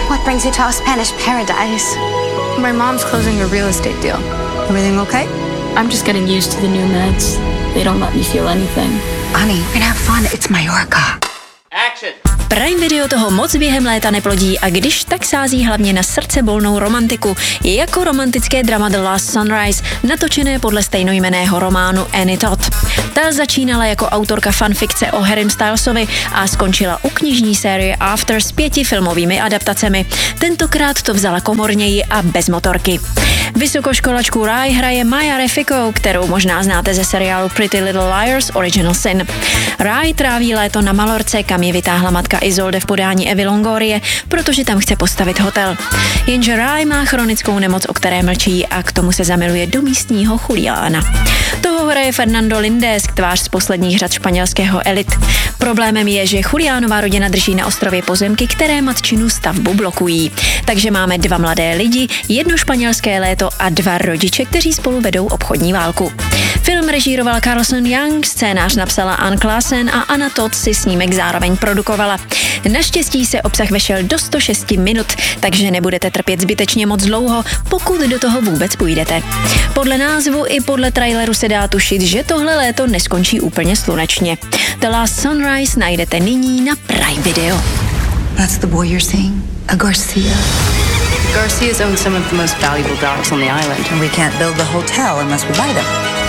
What brings you to our Spanish paradise? My mom's closing a real estate deal. Everything okay? I'm just getting used to the new meds. They don't let me feel anything. Honey, we're gonna have fun. It's Mallorca. Action! Prime Video toho moc během léta neplodí a když tak sází hlavně na srdcebolnou romantiku. Je jako romantické drama The Last Sunrise, natočené podle stejnojmenného románu Annie Todd. Ta začínala jako autorka fanfikce o Harrym Stylesovi a skončila u knižní série After s 5 filmovými adaptacemi. Tentokrát to vzala komorněji a bez motorky. Vysokoškolačku Rye hraje Maya Rafiko, kterou možná znáte ze seriálu Pretty Little Liars Original Sin. Rye tráví léto na Malorce, kam ji vytáhla matka Isolde v podání Evy Longorie, protože tam chce postavit hotel. Jenže Rye má chronickou nemoc, o které mlčí, a k tomu se zamiluje do místního Juliána. Toho hraje Fernando Lindés, tvář z posledních řad španělského Elit. Problémem je, že Juliánová rodina drží na ostrově pozemky, které matčinu stavbu blokují. Takže máme 2 mladé lidi, 1 španělské léto a 2 rodiče, kteří spolu vedou obchodní válku. Film režíroval Carlson Young, scénář napsala Anne Klassen a Anna Todd si snímek zároveň produkovala. Naštěstí se obsah vešel do 106 minut, takže nebudete trpět zbytečně moc dlouho, pokud do toho vůbec půjdete. Podle názvu i podle traileru se dá tušit, že tohle léto neskončí úplně slunečně. The Last Sunrise najdete nyní na Prime Video. That's the boy you're seeing? A Garcia. Garcias own some of the most valuable dogs on the island. And we can't build the hotel unless we buy them.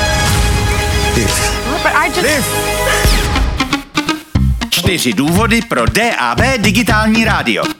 But I just... 4 důvody pro DAB digitální rádio.